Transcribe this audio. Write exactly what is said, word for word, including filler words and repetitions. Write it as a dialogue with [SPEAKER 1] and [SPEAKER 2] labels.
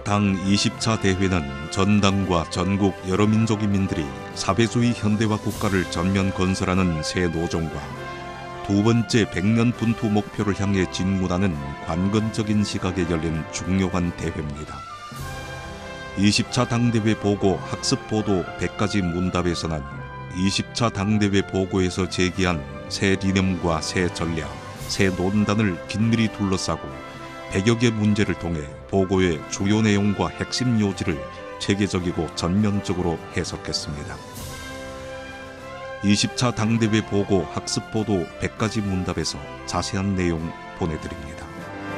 [SPEAKER 1] 당 이십 차 대회는 전당과 전국 여러 민족인민들이 사회주의 현대화 국가를 전면 건설하는 새 노정과 두 번째 백년 분투 목표를 향해 진군하는 관건적인 시각에 열린 중요한 대회입니다. 이십 차 당대회 보고 학습 보도 백 가지 문답에서는 이십 차 당대회 보고에서 제기한 새 리념과 새 전략, 새 논단을 긴밀히 둘러싸고 백여 개 문제를 통해 보고의 주요 내용과 핵심 요지를 체계적이고 전면적으로 해석했습니다. 이십 차 당대회 보고 학습 보도 백 가지 문답에서 자세한 내용 보내드립니다.